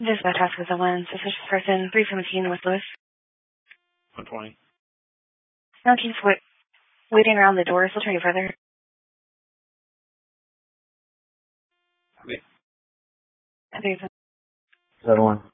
Just about task with the one suspicious person, 317 with Lewis. 120. 17's waiting around the door, still trying to further. Okay. I think so. 7-1.